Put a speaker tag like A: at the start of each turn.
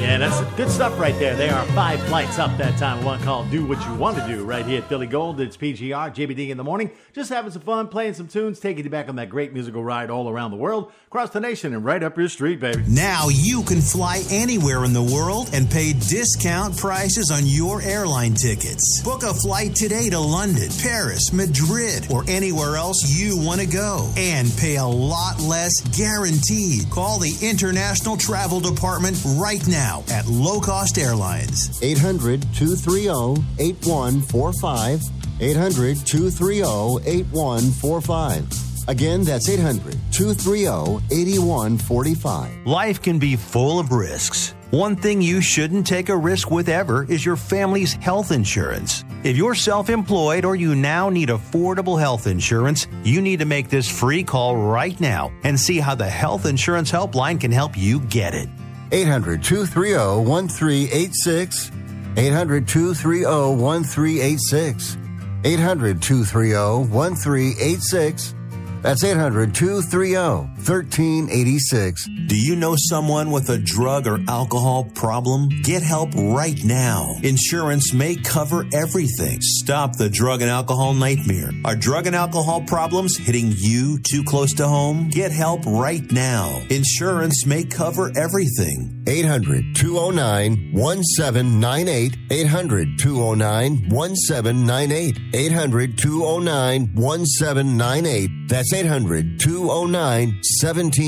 A: And that's good stuff right there. They are 5 flights up that time. One called Do What You Want to Do right here at Philly Gold. It's PGR, JBD in the morning. Just having some fun, playing some tunes, taking you back on that great musical ride all around the world, across the nation, and right up your street, baby.
B: Now you can fly anywhere in the world and pay discount prices on your airline tickets. Book a flight today to London, Paris, Madrid, or anywhere else you want to go. And pay a lot less guaranteed. Call the International Travel Department right now at Low Cost Airlines.
C: 800-230-8145. 800-230-8145. Again, that's 800-230-8145.
B: Life can be full of risks. One thing you shouldn't take a risk with ever is your family's health insurance. If you're self-employed or you now need affordable health insurance, you need to make this free call right now and see how the Health Insurance Helpline can help you get it.
C: 800-230-1386. 800-230-1386. 800-230-1386. That's 800-230-1386.
B: Do you know someone with a drug or alcohol problem? Get help right now. Insurance may cover everything. Stop the drug and alcohol nightmare. Are drug and alcohol problems hitting you too close to home? Get help right now. Insurance may cover everything.
C: 800-209-1798. 800-209-1798. 800-209-1798. That's 800-209-1798.